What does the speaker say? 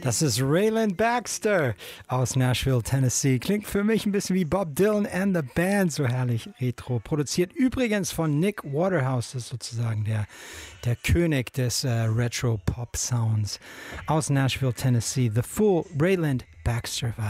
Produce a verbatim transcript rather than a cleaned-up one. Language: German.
Das ist Rayland Baxter aus Nashville, Tennessee. Klingt für mich ein bisschen wie Bob Dylan and the Band, so herrlich retro. Produziert übrigens von Nick Waterhouse, das ist sozusagen der, der König des äh, Retro-Pop-Sounds. Aus Nashville, Tennessee. The Fool, Rayland Baxter war